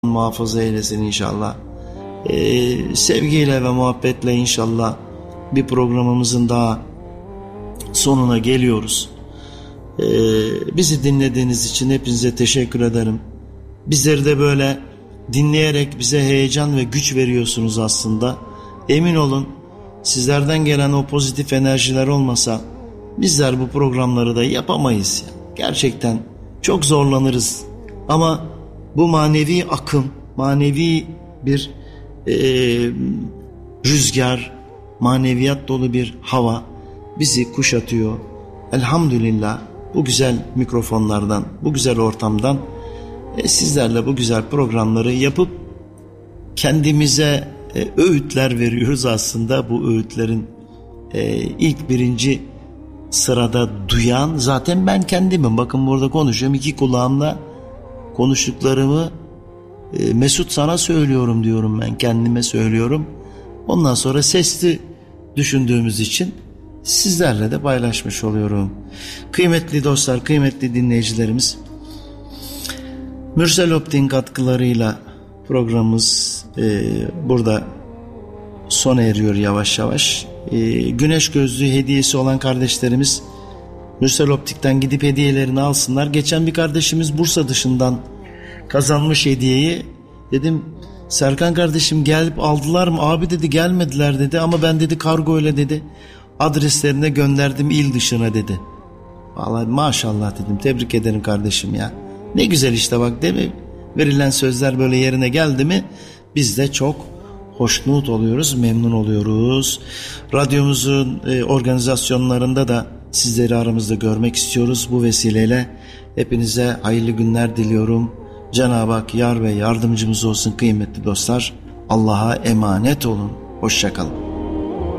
muhafaza eylesin inşallah. Sevgiyle ve muhabbetle inşallah bir programımızın daha sonuna geliyoruz. Bizi dinlediğiniz için hepinize teşekkür ederim. Bizleri de böyle dinleyerek bize heyecan ve güç veriyorsunuz aslında. Emin olun, sizlerden gelen o pozitif enerjiler olmasa bizler bu programları da yapamayız. Gerçekten çok zorlanırız. Ama bu manevi akım, manevi bir rüzgar, maneviyat dolu bir hava bizi kuşatıyor. Elhamdülillah bu güzel mikrofonlardan, bu güzel ortamdan sizlerle bu güzel programları yapıp kendimize öğütler veriyoruz aslında. Bu öğütlerin ilk birinci sırada duyan zaten ben kendimim. Bakın burada konuşuyorum, iki kulağımla konuştuklarımı Mesut sana söylüyorum diyorum, ben kendime söylüyorum. Ondan sonra sesli düşündüğümüz için sizlerle de paylaşmış oluyorum. Kıymetli dostlar, kıymetli dinleyicilerimiz, Mürsel Optik'in katkılarıyla programımız burada sona eriyor yavaş yavaş. Güneş gözlüğü hediyesi olan kardeşlerimiz Mürsel Optik'ten gidip hediyelerini alsınlar. Geçen bir kardeşimiz Bursa dışından kazanmış hediyeyi. Dedim Serkan kardeşim gelip aldılar mı? Abi dedi gelmediler dedi, ama ben dedi kargo ile dedi adreslerine gönderdim il dışına dedi. Vallahi maşallah dedim, tebrik ederim kardeşim ya. Ne güzel işte bak, değil mi? Verilen sözler böyle yerine geldi mi biz de çok hoşnut oluyoruz, memnun oluyoruz. Radyomuzun organizasyonlarında da sizleri aramızda görmek istiyoruz. Bu vesileyle hepinize hayırlı günler diliyorum. Cenab-ı Hak yar ve yardımcımız olsun kıymetli dostlar. Allah'a emanet olun. Hoşça kalın.